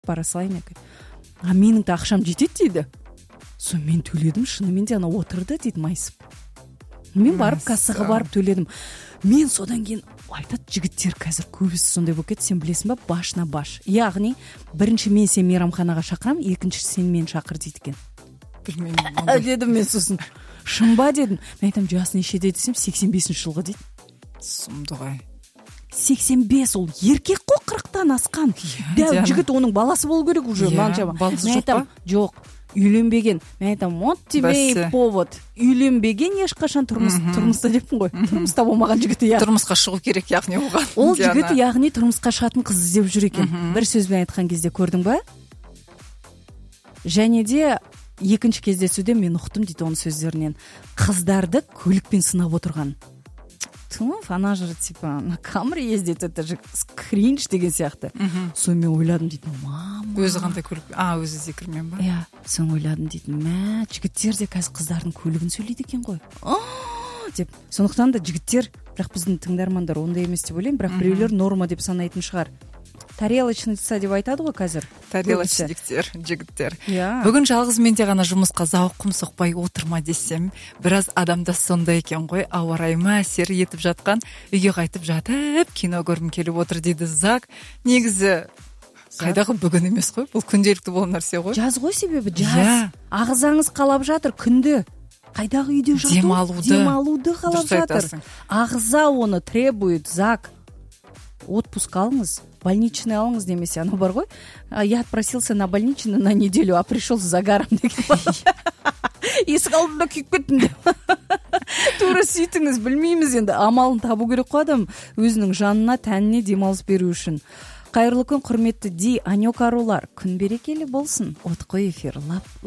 бара салайын екен. А менің де ақшам жетеді дейді. Соны мен төледім, шынымен де ана отырды дейді майысып. Мен барып кассаға барып төледім. Мен содан кейін айтады, жігіттер қазір көбісі сондай болып кетті, сен білесің ба, башна баш. Яғни бірінші мен сен мейрамханаға шақырам, екінші сен мені шақыр дейді екен. Білмеймін. Дедім мен сосын. Шынба дедім. Мен айтам, жасы нешеде десем, 85 жылғы дейді. Сұмды ғой. 85, ол еркек қой, 40-тан асқан. Дәу жігіт оның баласы болу керек уже. Баласы жоқ па? Жоқ, үйленбеген. Мен айтам, вот тебе повод. Үйленбеген ешқашан тұрмыста деппін ғой. Тұрмыста болмаған жігіт, иә. Тұрмысқа шығу керек, яғни оған. Ол жігіт яғни тұрмысқа шығатын қыз іздеп жүр екен. Бір сөзбен айтқан кезде көрдің ба? Және де екінші кездесуде мен ұқтым дейді оның сөздерінен. Қыздарды көлікпен сынап отырған. Она же типа на камере ездит, это же кринж деген сияқты. Соны мен ойладым дейді, мама. Өзі қандай көлік? Өзі зекірмен ба? Иә, соны ойладым дейді, мә, жігіттер де қазір қыздардың көлігін сөйлейді екен ғой. Деп. Сондықтан да жігіттер, бірақ біздің тыңдармандар ондай емес деп ойлаймын, бірақ біреулер норма деп санайтын шығар. Тарелочница деп айтады ғой қазір. Тарелочниктер, жігіттер. Бүгін жалғыз менде ғана жұмысқа зауқым соқпай отырма десем, біраз адамда сондай екен ғой, ауа райыма әсер етіп жатқан, үйге қайтып жатып, кино көргім келіп отыр дейді Зак. Негізі қайдағы бүгін емес қой, бұл күнделікті болған нәрсе ғой. Жаз ғой себебі, жаз. Ағзаңыз қалап жатыр күнді. Қайдағы үйде жату? Демалуды қалап жатыр. Ағза оны требует, Зак. Отпуск алыңыз, больничный алыңыз немесе, анау бар ғой, я отпросился на больничный на неделю, а пришел с загаром деген. Есік алдында күйіп кеттім деп. Тура сөйтіңіз, білмейміз енді, амалын табу керек қой адам өзінің жанына, тәніне демалыс беру үшін. Қайырлы күн, құрметті Ди, Анёк арулар, күн берекелі болсын. Отқой эфир,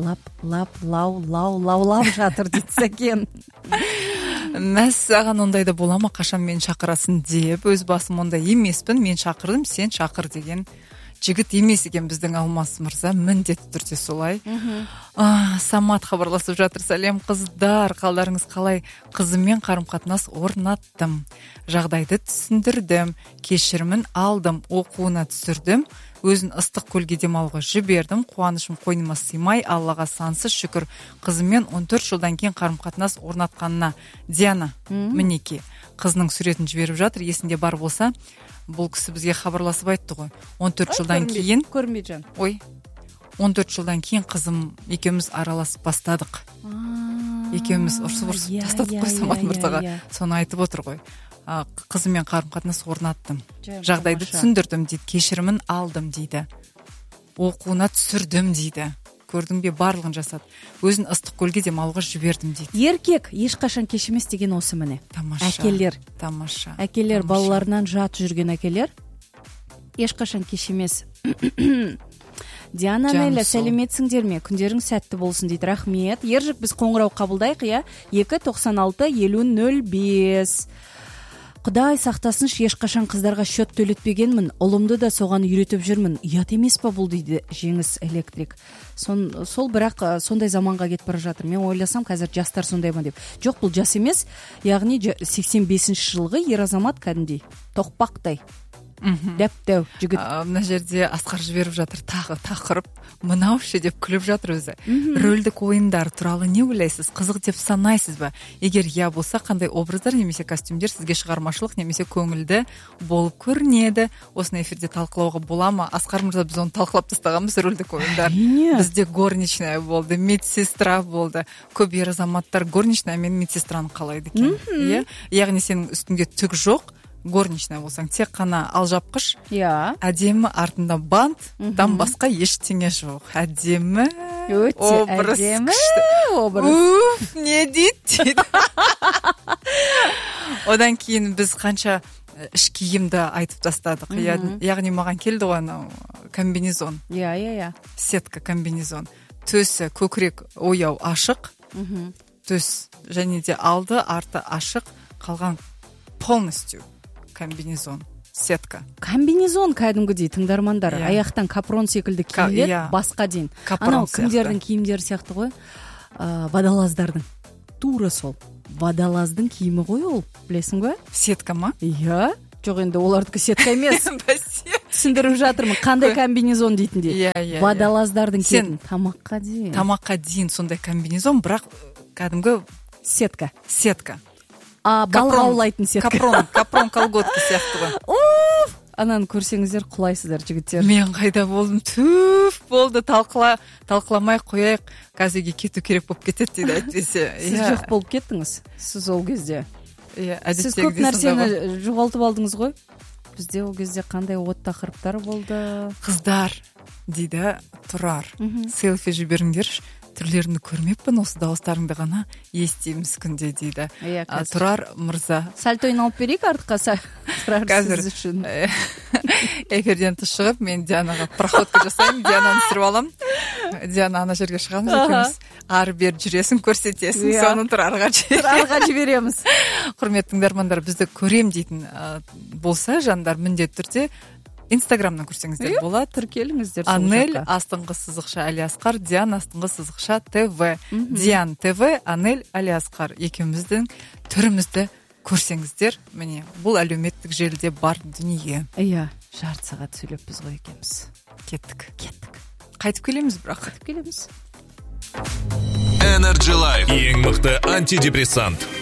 лау жатыр дейді Сәкен. Мәссаған ондайда бола ма, қашан мен шақырасың деп, өз басым ондай емеспін, мен шақырдым, сен шақыр деген жігіт емес екен біздің Алмас мырза, міндетті түрде солай. Самат хабарласып жатыр, сәлем қыздар, қалдарыңыз қалай? Қызыммен қарым-қатынас орнаттым, жағдайды түсіндірдім, кешірімін алдым, оқуына түсірдім, өзін ыстық көлге демалуға жібердім, қуанышым қойныма сыймай, Аллаға сансыз шүкір, қызыммен 14 жылдан кейін қарым-қатынас орнатқанына. Диана, мінеке, қызының суретін жіберіп жатыр, есінде бар болса, бұл кісі бізге хабарласып айтты ғой. 14 жылдан кейін... Көрмейді жан. Ой, 14 жылдан кейін қызым екеуміз араласып бастадық. Екеуміз ұрсып тастадық қой Самат мырзаға. Соны айтып отыр ғой. Қызыммен қарым-қатынас орнаттым. Жағдайды түсіндірдім дейді, кешірімін алдым дейді. Оқуына түсірдім дейді. Көрдің бе, барлығын жасады. Өзін ыстық көлге демалуға жібердім дейді. Еркек ешқашан кешемес деген осы міне. Тамаша. Әкелер. Тамаша. Әкелер, балаларынан жат жүрген әкелер ешқашан кешемес. Диана Нелла, сәлеметсіңдер ме? Күндерің сәтті болсын дейді. Рахмет. Ержік, біз қоңырау қабылдайық, иә? 296-5005. Құдай сақтасын, ешқашан қыздарға счет төлетпегенмін, ұлымды да соған үйретіп жүрмін. Ұят емес па бұл дейді Жеңіс Электрик. Сол бірақ сондай заманға кетіп бара жатыр. Мен ойласам, қазір жастар сондай ма деп. Жоқ, бұл жас емес, яғни 85 жылғы ер азамат кәдімгідей, тоқпақтай. Дәп-дәу жігіт. Мына жерде Асқар жіберіп жатыр, тағы тақырып мынау ше деп күліп жатыр өзі. Рөлдік ойындар туралы не ойлайсыз? Қызық деп санайсыз ба? Егер я болса, қандай образдар немесе костюмдер сізге шығармашылық немесе көңілді болып көрінеді? Осыны эфирде талқылауға бола ма? Асқар мырза, біз оны талқылап тастағанбыз, рөлдік ойындар. Бізде горничная болды, медсестра болды. Көп ер азаматтар горничная мен медсестраны қалайды екен. Яғни сенің үстіңде түк жоқ. Горничная болсаң, тек қана алжапқыш, әдемі, артында банттан басқа ештеңе жоқ. Әдемі, образ күшті. Уф, не дейді. Одан кейін біз қанша іш киімді айтып тастадық. Яғни маған келді ғой комбинезон. Сетка комбинезон. Төсі көкірек ояу ашық. Төс және де алды, арты ашық. Қалған полностью комбинезон, сетка. Комбинезон кәдімгідей, тыңдармандар, аяқтан капрон секілді киімдер, басқа дейін. Анау кімдердің киімдері сияқты ғой, водолаздардың. Тура сол. Водолаздың киімі ғой ол, білесің ғой? Сетка ма? Иә. Жоқ, енді олардікі сетка емес. түсіндіріп жатырмын қандай комбинезон дейтіндей. Иә. Водолаздардың киетін тамаққа дейін сондай комбинезон, бірақ кәдімгі сетка. Балық аулайтын сетка. Капрон колготки сияқты ғой. Ананы көрсеңіздер құлайсыздар, жігіттер. Мен қайда болдым? Түф болды, талқыламай қояйық. Қазірге кету керек болып кетеді дейді, әйтпесе. Сіз жоқ болып кеттіңіз. Сіз ол кезде. Сіз көп нәрсені жоғалтып алдыңыз ғой. Бізде ол кезде қандай от тақырыптар болды? Қыздар дейді Тұрар. Селфи жіберіңдерші. Түрлеріңді көрмеппін, осы дауыстарыңды ғана естиміз күнде дейді. Тұрар мырза. Сальто айналып берейік артқа, Тұрар сіз үшін. Эфирден тыс шығып, мен Дианаға проходка жасаймын, Диананы түсіріп алам. Диана ана жерге шығамыз екеуміз. Ары бер жүресің, көрсетесің, соны Тұрарға жібереміз. Құрметті тыңдармандар, бізді көрем дейтін болса, жандар міндетті түрде Инстаграмнан көрсеңіздер болады. Тіркеліңіздер. Анель астыңғы _ Алиасқар, Диан астыңғы _ ТВ. Диан ТВ, Анель Алиасқар. Екеуміздің түрімізді көрсеңіздер, міне, бұл әлеуметтік желіде бар дүние. Иә, жарты сағат сөйлеппіз ғой екеміз. Кеттік. Қайтып келеміз бірақ. Қайтып келеміз. Energy Life. Ең мықты антидепрессант.